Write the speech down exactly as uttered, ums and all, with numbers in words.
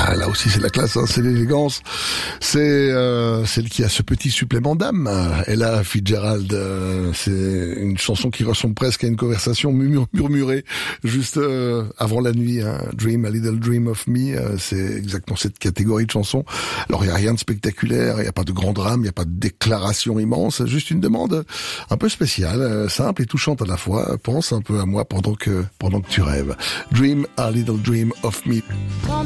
Ah, là aussi c'est la classe, hein, c'est l'élégance. C'est euh, celle qui a ce petit supplément d'âme. Ella Fitzgerald, euh, c'est une chanson qui ressemble presque à une conversation murmur- murmurée juste euh, avant la nuit. Hein. Dream, a little dream of me, euh, c'est exactement cette catégorie de chansons. Alors il y a rien de spectaculaire, il n'y a pas de grand drame, il n'y a pas de déclaration immense, juste une demande un peu spéciale, euh, simple et touchante à la fois. Pense un peu à moi pendant que pendant que tu rêves. Dream, a little dream of me.